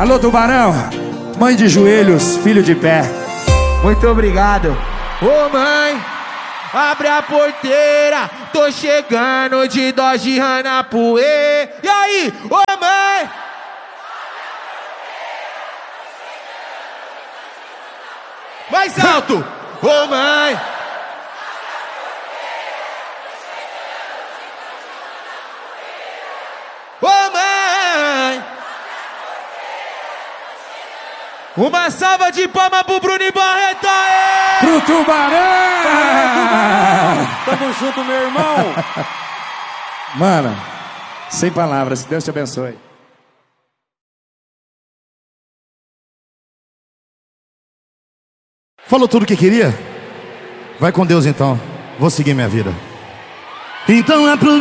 Alô, Tubarão, mãe de joelhos, filho de pé. Muito obrigado. Ô mãe, abre a porteira, tô chegando de Dodge Ranapuê. E aí, ô mãe? Mais alto! Ô mãe! Ô mãe! Uma salva de palmas pro Bruno e Barreto! Pro Tubarão! Tamo junto, meu irmão! Mano, sem palavras, Deus te abençoe. Falou tudo o que queria? Vai com Deus então. Vou seguir minha vida. Então aproveita.